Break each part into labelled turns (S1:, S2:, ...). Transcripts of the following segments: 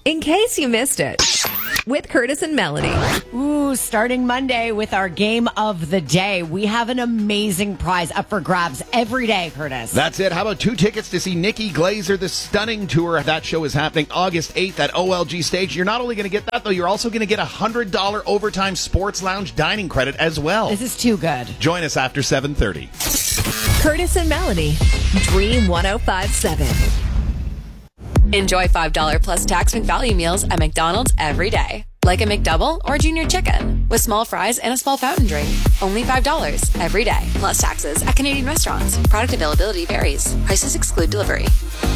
S1: In case you missed it, with Curtis and Melody.
S2: Ooh, starting Monday with our game of the day. We have an amazing prize up for grabs every day, Curtis.
S3: That's it. How about 2 tickets to see Nikki Glazer, The Stunning Tour? That show is happening August 8th at OLG Stage. You're not only going to get that, though, you're also going to get a $100 Overtime Sports Lounge dining credit as well.
S2: This is too good.
S3: Join us after 7:30.
S1: Curtis and Melody, Dream 105.7. Enjoy $5 plus tax McValue meals at McDonald's every day. Like a McDouble or Junior Chicken with small fries and a small fountain drink. Only $5 every day. Plus taxes at Canadian restaurants. Product availability varies. Prices exclude delivery.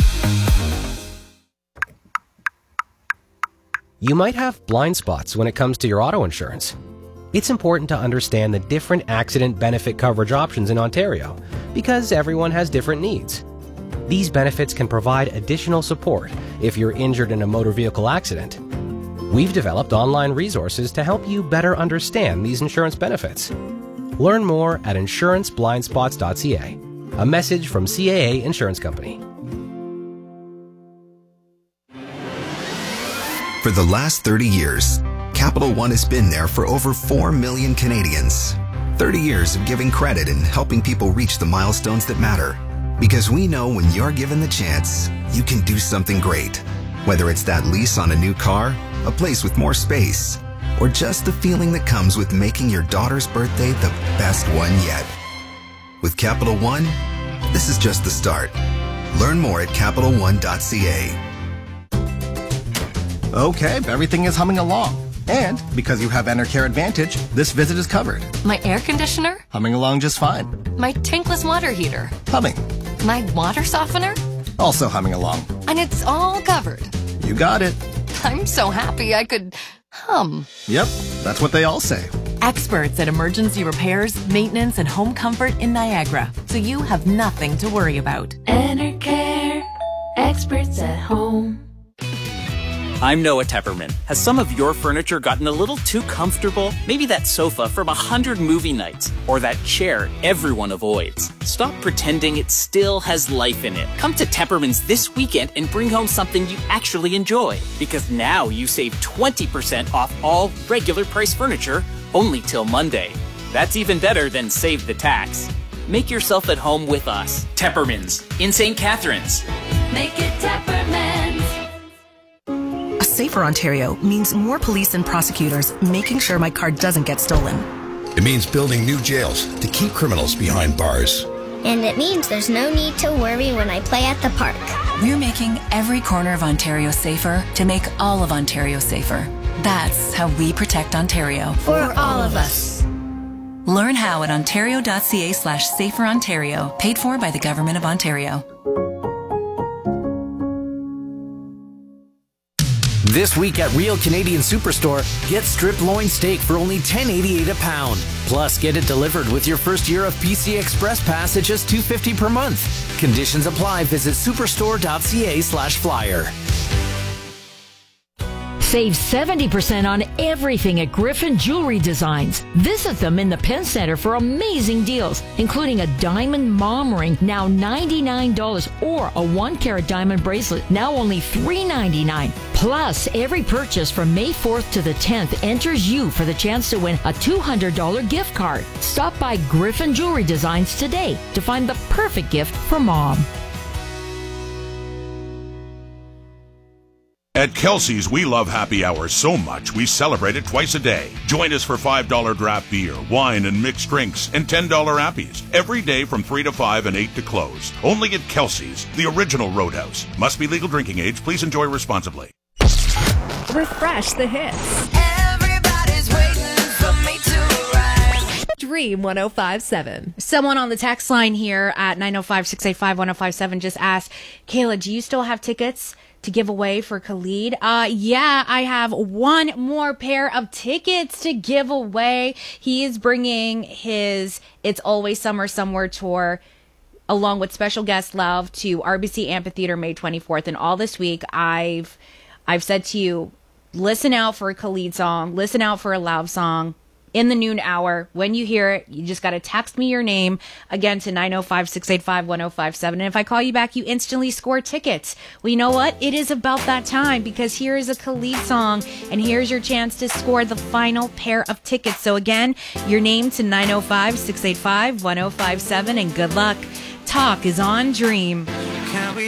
S4: You might have blind spots when it comes to your auto insurance. It's important to understand the different accident benefit coverage options in Ontario because everyone has different needs. These benefits can provide additional support if you're injured in a motor vehicle accident. We've developed online resources to help you better understand these insurance benefits. Learn more at insuranceblindspots.ca. A message from CAA Insurance Company.
S5: For the last 30 years, Capital One has been there for over 4 million Canadians. 30 years of giving credit and helping people reach the milestones that matter. Because we know when you're given the chance, you can do something great. Whether it's that lease on a new car, a place with more space, or just the feeling that comes with making your daughter's birthday the best one yet. With Capital One, this is just the start. Learn more at CapitalOne.ca.
S6: Okay, everything is humming along. And because you have Enercare Advantage, this visit is covered.
S7: My air conditioner?
S6: Humming along just fine.
S7: My tankless water heater?
S6: Humming.
S7: My water softener?
S6: Also humming along.
S7: And it's all covered.
S6: You got it.
S7: I'm so happy I could hum.
S6: Yep, that's what they all say.
S8: Experts at emergency repairs, maintenance, and home comfort in Niagara, so you have nothing to worry about.
S9: Enercare, experts at home.
S10: I'm Noah Tepperman. Has some of your furniture gotten a little too comfortable? Maybe that sofa from 100 movie nights, or that chair everyone avoids. Stop pretending it still has life in it. Come to Tepperman's this weekend and bring home something you actually enjoy. Because now you save 20% off all regular price furniture, only till Monday. That's even better than save the tax. Make yourself at home with us. Tepperman's in St. Catharines.
S9: Make it Tepperman's.
S11: A safer Ontario means more police and prosecutors making sure my car doesn't get stolen.
S12: It means building new jails to keep criminals behind bars.
S13: And it means there's no need to worry when I play at the park.
S14: We're making every corner of Ontario safer to make all of Ontario safer. That's how we protect Ontario.
S13: For all of us.
S14: Learn how at ontario.ca/saferontario, paid for by the Government of Ontario.
S15: This week at Real Canadian Superstore, get strip loin steak for only $10.88 a pound. Plus, get it delivered with your first year of PC Express Pass at just $2.50 per month. Conditions apply. Visit superstore.ca/flyer.
S16: Save 70% on everything at Griffin Jewelry Designs. Visit them in the Penn Center for amazing deals, including a diamond mom ring, now $99, or a 1-carat diamond bracelet, now only $3.99. Plus, every purchase from May 4th to the 10th enters you for the chance to win a $200 gift card. Stop by Griffin Jewelry Designs today to find the perfect gift for mom.
S17: At Kelsey's, we love happy hours so much we celebrate it twice a day. Join us for $5 draft beer, wine, and mixed drinks, and $10 appies every day from 3 to 5 and 8 to close. Only at Kelsey's, the original Roadhouse. Must be legal drinking age. Please enjoy responsibly.
S1: Refresh the hits.
S9: Everybody's waiting for me to arrive.
S1: Dream 105.7.
S2: Someone on the text line here at 905-685-1057 just asked, Kayla, do you still have tickets to give away for Khalid? Yeah, I have one more pair of tickets to give away. He is bringing his It's Always Summer Somewhere tour along with special guest Love to RBC Amphitheater May 24th. And all this week, I've said to you, listen out for a Khalid song, listen out for a Love song in the noon hour. When you hear it, you just got to text me your name again to 905-685-1057. And if I call you back, you instantly score tickets. Well, you know what? It is about that time because here is a Khalid song and here's your chance to score the final pair of tickets. So again, your name to 905-685-1057 and good luck. Talk is on Dream.
S9: Can we